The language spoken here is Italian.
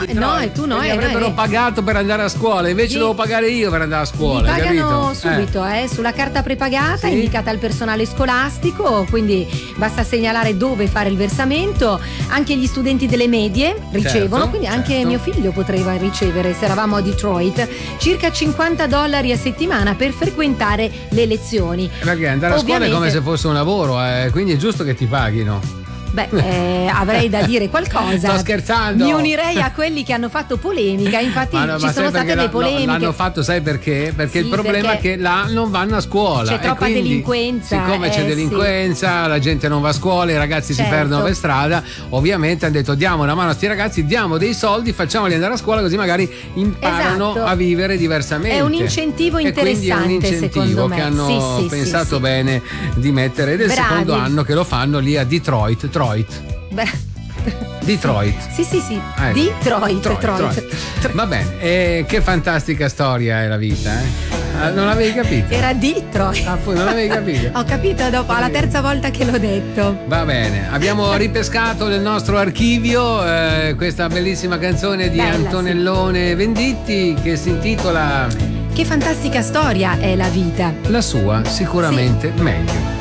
no, e tu no. Mi avrebbero pagato per andare a scuola, invece devo pagare io per andare a scuola. Li pagano capito? subito, sulla carta prepagata indicata al personale scolastico, quindi basta segnalare dove fare il versamento. Anche gli studenti delle medie ricevono, quindi anche mio figlio poteva ricevere, se eravamo a Detroit, circa $50 a settimana per frequentare le lezioni. Perché andare a scuola è come se fosse un lavoro, quindi è giusto che ti paghino. Avrei da dire qualcosa. Sto scherzando. Mi unirei a quelli che hanno fatto polemica. Infatti ci sono state delle polemiche. L'hanno fatto, sai perché? Perché il problema è che là non vanno a scuola. C'è troppa delinquenza. Siccome c'è delinquenza, la gente non va a scuola, i ragazzi si perdono per strada. Ovviamente hanno detto: diamo una mano a sti ragazzi, diamo dei soldi, facciamoli andare a scuola, così magari imparano a vivere diversamente. È un incentivo interessante, è un incentivo secondo me. Che hanno pensato bene di mettere. Ed è il secondo anno che lo fanno lì a Detroit. Detroit. Sì. Detroit. Va bene, che fantastica storia è la vita, non l'avevi capito? Era Detroit. Non l'avevi capito? Ho capito dopo, alla terza volta che l'ho detto. Va bene, abbiamo ripescato nel nostro archivio questa bellissima canzone di Antonellone Venditti che si intitola Che fantastica storia è la vita. La sua sicuramente meglio.